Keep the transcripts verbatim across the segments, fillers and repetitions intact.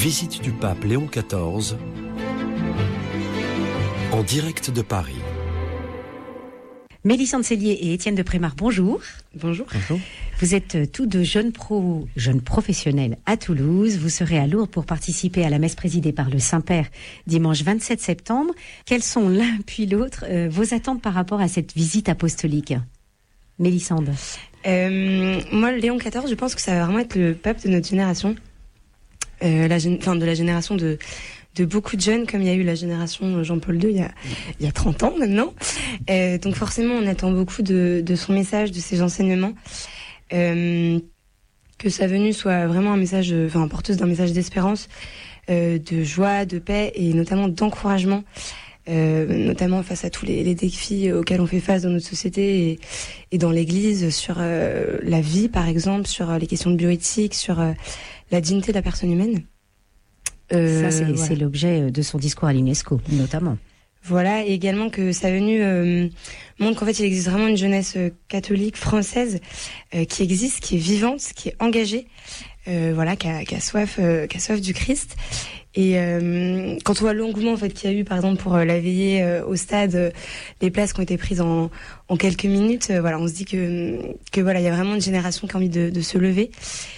Visite du pape Léon quatorze en direct de Paris. Mélissande Cellier et Étienne de Prémart, bonjour. Bonjour. Bonjour. Vous êtes tous deux jeunes pros, jeunes professionnels à Toulouse. Vous serez à Lourdes pour participer à la messe présidée par le Saint-Père dimanche vingt-sept septembre. Quelles sont l'un puis l'autre euh, vos attentes par rapport à cette visite apostolique ? Mélissande. Euh, moi, Léon quatorze, je pense que ça va vraiment être le pape de notre génération. Euh, la, enfin, de la génération de... de beaucoup de jeunes, comme il y a eu la génération Jean-Paul deux il y a, il y a trente ans maintenant. Euh, donc forcément, on attend beaucoup de, de son message, de ses enseignements. Euh, que sa venue soit vraiment un message, enfin, porteuse d'un message d'espérance, euh, de joie, de paix et notamment d'encouragement, euh, notamment face à tous les, les défis auxquels on fait face dans notre société et, et dans l'Église, sur euh, la vie par exemple, sur les questions de bioéthique, sur euh, la dignité de la personne humaine. Euh, Ça, c'est, voilà. c'est l'objet de son discours à l'UNESCO, notamment. Voilà, et également que sa venue euh, montre qu'en fait, il existe vraiment une jeunesse euh, catholique française euh, qui existe, qui est vivante, qui est engagée, euh, voilà, qui a, qui a soif, euh, qui a soif du Christ. Et euh, quand on voit l'engouement en fait qu'il y a eu, par exemple, pour euh, la veillée euh, au stade, euh, les places qui ont été prises en, en quelques minutes, euh, voilà, on se dit que que voilà, il y a vraiment une génération qui a envie de, de se lever.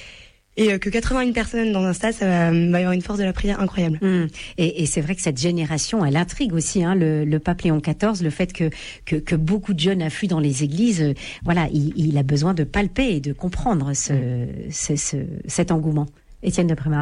Et que quatre-vingt-une personnes dans un stade, ça va, va y avoir une force de la prière incroyable. Mmh. Et, et c'est vrai que cette génération, elle intrigue aussi, hein, le, le pape Léon quatorze, le fait que, que, que beaucoup de jeunes affluent dans les églises. Euh, voilà, il, il a besoin de palper et de comprendre ce, mmh. ce, ce, cet engouement. Étienne de Prémart.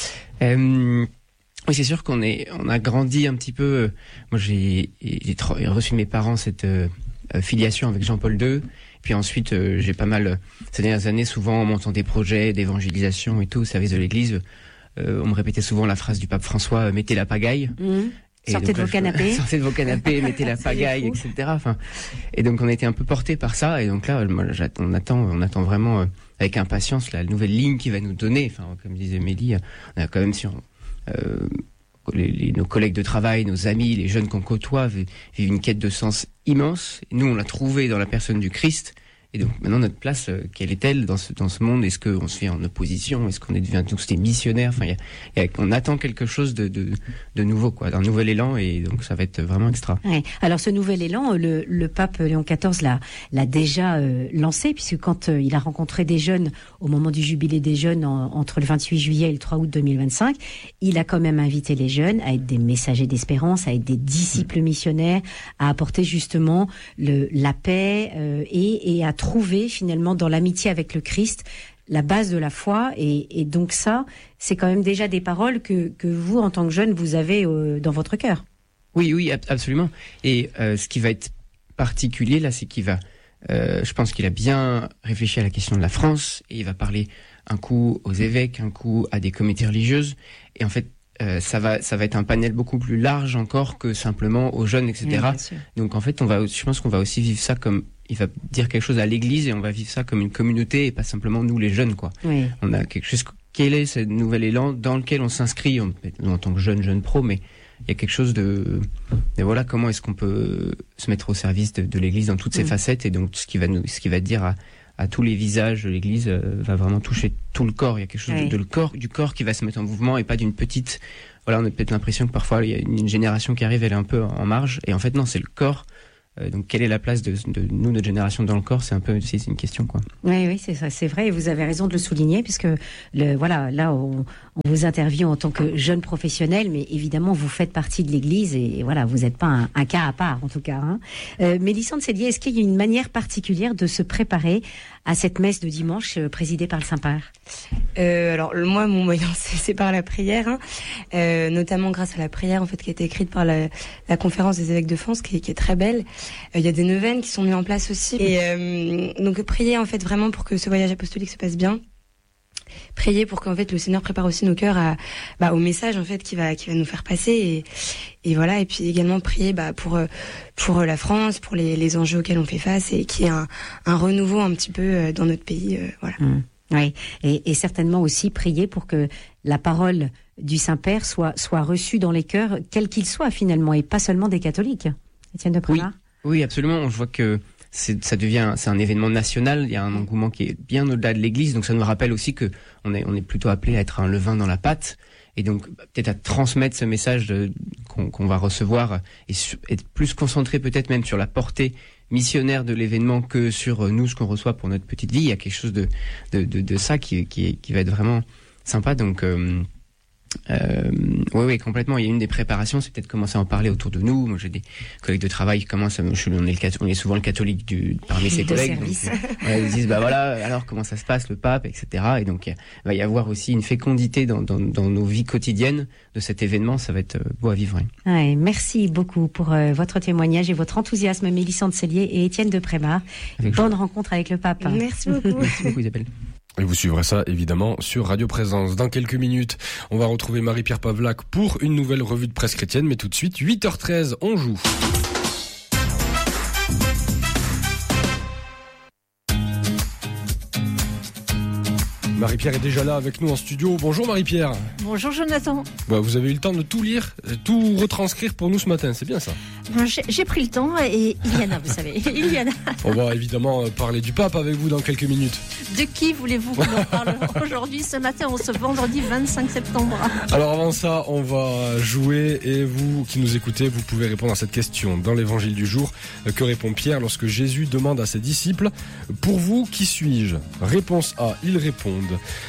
Euh, oui, c'est sûr qu'on est, on a grandi un petit peu. Moi, j'ai, j'ai reçu de mes parents cette euh, filiation avec Jean-Paul deux. Puis ensuite, euh, j'ai pas mal, euh, ces dernières années, souvent en montant des projets d'évangélisation et tout, au service de l'Église, euh, on me répétait souvent la phrase du pape François, euh, mettez la pagaille. Mmh. Et sortez, donc, de là, je, sortez de vos canapés, mettez la pagaille, et cetera. Enfin, et donc on a été un peu portés par ça. Et donc là, moi, on attend, on attend vraiment euh, avec impatience la nouvelle ligne qu'il va nous donner. Enfin, comme disait Mélie, on a quand même sur euh, les, les, nos collègues de travail, nos amis, les jeunes qu'on côtoie vivent une quête de sens immense. Et nous, on l'a trouvé dans la personne du Christ. Et donc maintenant notre place, euh, quelle est-elle dans ce dans ce monde ? Est-ce qu'on se fait en opposition ? Est-ce qu'on est devient tous des missionnaires ? Enfin, y a, y a, on attend quelque chose de, de de nouveau, quoi, d'un nouvel élan, et donc ça va être vraiment extra. Ouais. Alors ce nouvel élan, le, le pape Léon quatorze l'a l'a déjà euh, lancé, puisque quand euh, il a rencontré des jeunes au moment du jubilé des jeunes en, entre le vingt-huit juillet et le trois août deux mille vingt-cinq, il a quand même invité les jeunes à être des messagers d'espérance, à être des disciples missionnaires, à apporter justement le la paix euh, et et à trouver finalement dans l'amitié avec le Christ la base de la foi, et, et donc ça, c'est quand même déjà des paroles que, que vous, en tant que jeune, vous avez euh, dans votre cœur. Oui, oui, absolument. Et euh, ce qui va être particulier là, c'est qu'il va, euh, je pense qu'il a bien réfléchi à la question de la France, et il va parler un coup aux évêques, un coup à des communautés religieuses, et en fait, Euh, ça va, ça va être un panel beaucoup plus large encore que simplement aux jeunes, et cetera. Oui, donc en fait, on va, je pense qu'on va aussi vivre ça comme, il va dire quelque chose à l'Église, et on va vivre ça comme une communauté et pas simplement nous les jeunes, quoi. Oui. On a quelque chose. Quel est ce nouvel élan dans lequel on s'inscrit en, en tant que jeune, jeune pro, mais il y a quelque chose de, de voilà, comment est-ce qu'on peut se mettre au service de, de l'Église dans toutes ses mmh. facettes, et donc ce qui va nous, ce qui va dire à à tous les visages de l'Église, euh, va vraiment toucher tout le corps. Il y a quelque chose oui. de, de le corps, du corps qui va se mettre en mouvement, et pas d'une petite. Voilà, on a peut-être l'impression que parfois il y a une, une génération qui arrive, elle est un peu en marge, et en fait non, c'est le corps. Euh, donc quelle est la place de, de nous, notre génération, dans le corps ? C'est un peu, c'est, c'est une question, quoi. Oui, oui, c'est ça, c'est vrai, et vous avez raison de le souligner, puisque le, voilà, là on, on vous interviewe en tant que jeune professionnel, mais évidemment vous faites partie de l'Église, et, et voilà, vous n'êtes pas un, un cas à part, en tout cas. Hein. Euh, Mélissande Cellier, est-ce qu'il y a une manière particulière de se préparer à cette messe de dimanche euh, présidée par le Saint-Père ? euh, Alors moi, mon moyen, c'est, c'est par la prière, hein, euh, notamment grâce à la prière en fait qui a été écrite par la, la conférence des évêques de France, qui, qui est très belle. Il euh, y a des neuvaines qui sont mises en place aussi, et euh, donc prier en fait vraiment pour que ce voyage apostolique se passe bien. Prier pour qu'en fait le Seigneur prépare aussi nos cœurs à, bah, au message en fait qui va qui va nous faire passer, et, et voilà, et puis également prier bah, pour pour la France, pour les, les enjeux auxquels on fait face, et qu'il y ait un, un renouveau un petit peu dans notre pays, euh, voilà. Mmh. Oui, et, et certainement aussi prier pour que la parole du Saint-Père soit soit reçue dans les cœurs, quels qu'ils soient finalement, et pas seulement des catholiques. Étienne de Prémart. Oui, oui, absolument. Je vois que c'est, ça devient, c'est un événement national. Il y a un engouement qui est bien au-delà de l'Église, donc ça nous rappelle aussi que on est, on est plutôt appelé à être un levain dans la pâte, et donc peut-être à transmettre ce message de, qu'on, qu'on va recevoir et su, être plus concentré peut-être même sur la portée missionnaire de l'événement que sur nous ce qu'on reçoit pour notre petite vie. Il y a quelque chose de, de, de, de ça qui, qui, qui va être vraiment sympa. Donc euh, Euh, oui, oui, complètement. Il y a une des préparations, c'est peut-être commencer à en parler autour de nous. Moi, j'ai des collègues de travail qui commencent. À, je suis, on, est le, on est souvent le catholique du, parmi ses collègues. Donc, ouais, ils disent, bah voilà, alors comment ça se passe, le pape, et cetera. Et donc, il va y avoir aussi une fécondité dans, dans, dans nos vies quotidiennes de cet événement. Ça va être beau à vivre. Ouais. Ouais, merci beaucoup pour euh, votre témoignage et votre enthousiasme, Mélissande Cellier et Étienne de Prémar. Bonne joie. Rencontre avec le pape. Merci beaucoup. Merci beaucoup, Isabelle. Et vous suivrez ça évidemment sur Radio Présence. Dans quelques minutes, on va retrouver Marie-Pierre Pavlac pour une nouvelle revue de presse chrétienne. Mais tout de suite, huit heures treize, on joue. Marie-Pierre est déjà là avec nous en studio. Bonjour Marie-Pierre. Bonjour Jonathan. Bah, vous avez eu le temps de tout lire, tout retranscrire pour nous ce matin, c'est bien ça. J'ai, j'ai pris le temps et Iliana, vous savez, Iliana. On va évidemment parler du pape avec vous dans quelques minutes. De qui voulez-vous qu'on en parle aujourd'hui, ce matin, en ce vendredi vingt-cinq septembre? Alors avant ça, on va jouer et vous qui nous écoutez, vous pouvez répondre à cette question. Dans l'évangile du jour, que répond Pierre lorsque Jésus demande à ses disciples, pour vous, qui suis-je? Réponse A, ils répondent,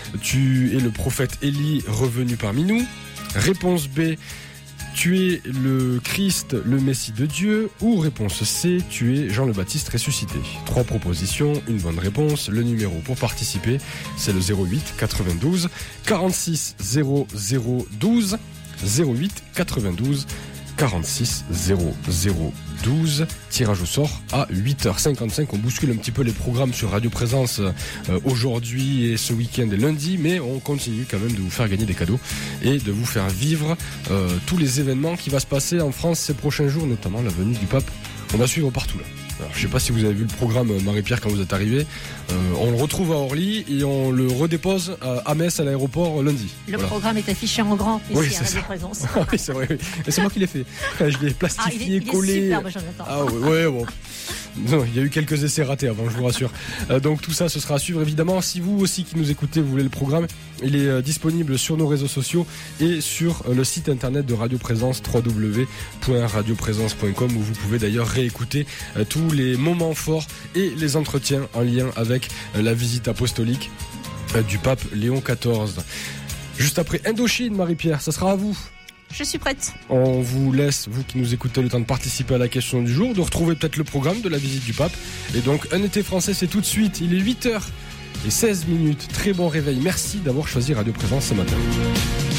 tu es le prophète Élie revenu parmi nous. Réponse B, tu es le Christ, le Messie de Dieu. Ou réponse C, tu es Jean le Baptiste ressuscité. Trois propositions, une bonne réponse. Le numéro pour participer, c'est le zéro huit quatre-vingt-douze quarante-six zéro zéro douze. zéro huit quatre-vingt-douze quarante-six zéro zéro douze. Tirage au sort à huit heures cinquante-cinq. On bouscule un petit peu les programmes sur Radio Présence euh, aujourd'hui et ce week-end et lundi, mais on continue quand même de vous faire gagner des cadeaux et de vous faire vivre euh, tous les événements qui vont se passer en France ces prochains jours, notamment la venue du pape. On va suivre partout là. Alors, je sais pas si vous avez vu le programme Marie-Pierre quand vous êtes arrivé. Euh, on le retrouve à Orly et on le redépose à Metz à l'aéroport lundi. Le voilà. Programme est affiché en grand ici oui, à Radio Présence. oui, c'est vrai. Oui. Et c'est moi qui l'ai fait. Je l'ai plastifié, ah, il est, il collé. est superbe, Jonathan. Ah ouais, ouais bon. Non, il y a eu quelques essais ratés avant, je vous rassure. Euh, donc tout ça, ce sera à suivre évidemment. Si vous aussi qui nous écoutez, vous voulez le programme, il est euh, disponible sur nos réseaux sociaux et sur euh, le site internet de Radio Présence, w w w point radio présence point com, où vous pouvez d'ailleurs réécouter euh, tous les moments forts et les entretiens en lien avec euh, la visite apostolique euh, du pape Léon quatorze. Juste après Indochine, Marie-Pierre, ça sera à vous. Je suis prête. On vous laisse, vous qui nous écoutez, le temps de participer à la question du jour, de retrouver peut-être le programme de la visite du pape. Et donc, un été français, c'est tout de suite. Il est huit heures seize minutes. Très bon réveil. Merci d'avoir choisi Radio Présence ce matin.